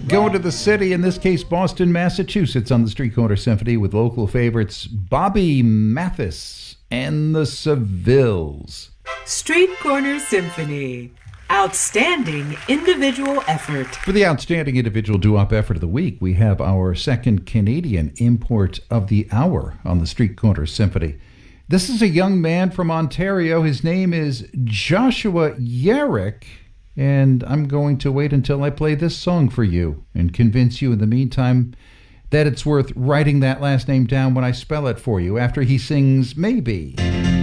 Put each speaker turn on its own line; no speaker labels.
Going to the city, in this case Boston, Massachusetts, on the Street Corner Symphony with local favorites Bobby Mathis and the Sevilles.
Street Corner Symphony. Outstanding individual effort.
For the outstanding individual doo-wop effort of the week, we have our second Canadian import of the hour on the Street Corner Symphony. This is a young man from Ontario. His name is Joshua Yarrick. And I'm going to wait until I play this song for you and convince you in the meantime that it's worth writing that last name down when I spell it for you after he sings Maybe.